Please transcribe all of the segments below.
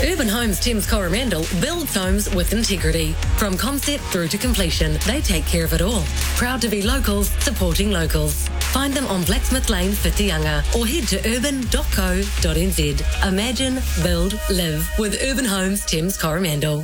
Urban Homes Thames Coromandel builds homes with integrity. From concept through to completion, they take care of it all. Proud to be locals, supporting locals. Find them on Blacksmith Lane, Whitianga, or head to urban.co.nz. Imagine, build, live with Urban Homes Thames Coromandel.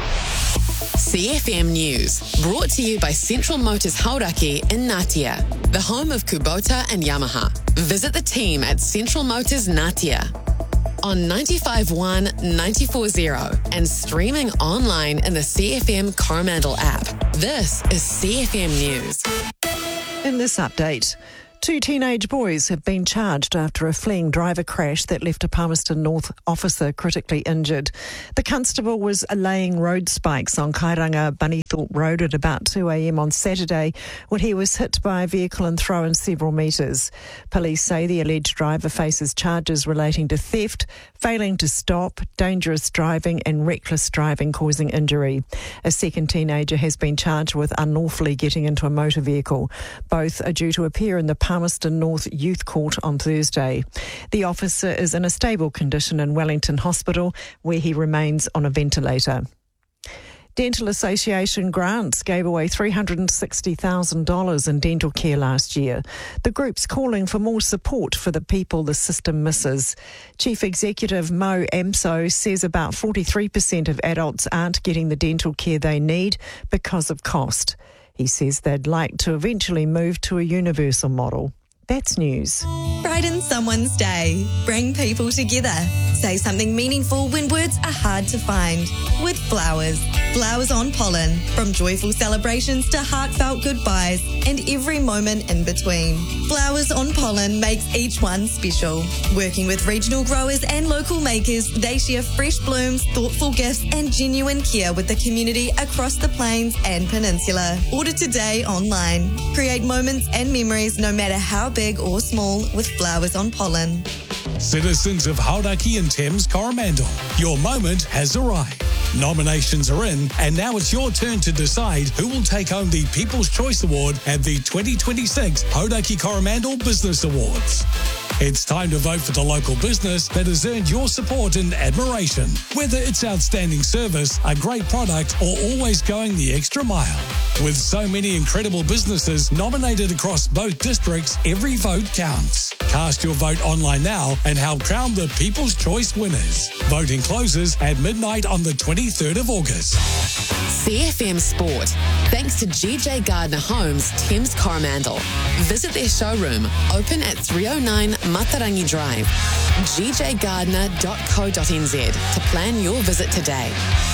CFM News, brought to you by Central Motors Hauraki in Ngatea, the home of Kubota and Yamaha. Visit the team at Central Motors Ngatea on 95.1, 94.0 and streaming online in the CFM Coromandel app. This is CFM News. In this update, 2 teenage boys have been charged after a fleeing driver crash that left a Palmerston North officer critically injured. The constable was laying road spikes on Kairanga Bunnythorpe Road at about 2 a.m. on Saturday when he was hit by a vehicle and thrown several metres. Police say the alleged driver faces charges relating to theft, failing to stop, dangerous driving and reckless driving causing injury. A second teenager has been charged with unlawfully getting into a motor vehicle. Both are due to appear in the Palmerston North Youth Court on Thursday. The officer is in a stable condition in Wellington Hospital, where he remains on a ventilator. Dental Association Grants gave away $360,000 in dental care last year. The group's calling for more support for the people the system misses. Chief Executive Mo Amso says about 43% of adults aren't getting the dental care they need because of cost. He says they'd like to eventually move to a universal model. That's news. Brighten someone's day. Bring people together. Say something meaningful when words are hard to find. With flowers. Flowers on pollen. From joyful celebrations to heartfelt goodbyes and every moment in between. Flowers on pollen makes each one special. Working with regional growers and local makers, they share fresh blooms, thoughtful gifts and genuine care with the community across the plains and peninsula. Order today online. Create moments and memories no matter how big or small with flowers on pollen. Citizens of Hauraki and Thames Coromandel, your moment has arrived. Nominations are in, and now it's your turn to decide who will take home the People's Choice Award at the 2026 Hauraki Coromandel Business Awards. It's time to vote for the local business that has earned your support and admiration. Whether it's outstanding service, a great product, or always going the extra mile. With so many incredible businesses nominated across both districts, every vote counts. Cast your vote online now and help crown the People's Choice winners. Voting closes at midnight on the 23rd of August. CFM Sport, thanks to GJ Gardner Homes, Thames Coromandel. Visit their showroom, open at 309 Matarangi Drive, gjgardner.co.nz to plan your visit today.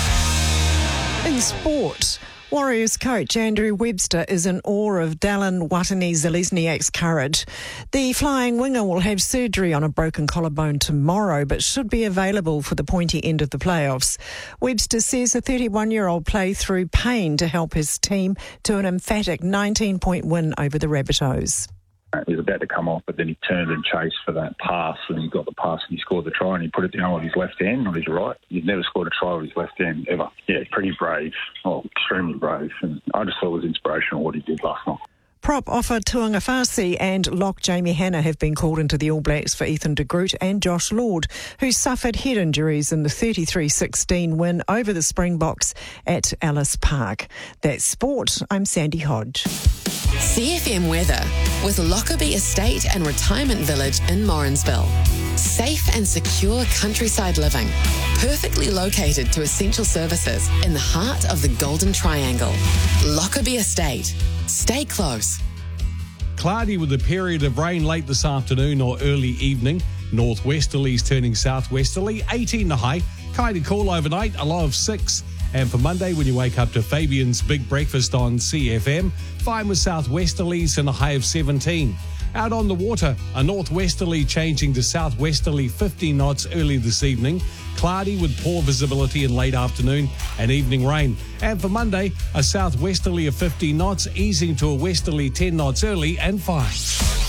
In sport, Warriors coach Andrew Webster is in awe of Dallin Watene-Zelezniak's courage. The flying winger will have surgery on a broken collarbone tomorrow, but should be available for the pointy end of the playoffs. Webster says the 31-year-old played through pain to help his team to an emphatic 19-point win over the Rabbitohs. He was about to come off, but then he turned and chased for that pass, and he got the pass and he scored the try, and he put it down with his left hand, not his right. He'd never scored a try with his left hand, ever. Yeah, pretty brave. Oh, extremely brave. And I just thought it was inspirational what he did last night. Prop offer Tuangafasi and lock Jamie Hanna have been called into the All Blacks for Ethan de Groot and Josh Lord, who suffered head injuries in the 33-16 win over the Springboks at Ellis Park. That's sport. I'm Sandy Hodge. CFM weather with Lockerbie Estate and Retirement Village in Morrinsville. Safe and secure countryside living, perfectly located to essential services in the heart of the Golden Triangle. Lockerbie Estate. Stay close. Cloudy with a period of rain late this afternoon or early evening. Northwesterlies turning southwesterly, 18 the high. Kind of cool overnight, a low of 6. And for Monday, when you wake up to Fabian's Big Breakfast on CFM, fine with southwesterlies and a high of 17. Out on the water, a northwesterly changing to southwesterly 50 knots early this evening. Cloudy with poor visibility in late afternoon and evening rain. And for Monday, a southwesterly of 50 knots easing to a westerly 10 knots early and fine.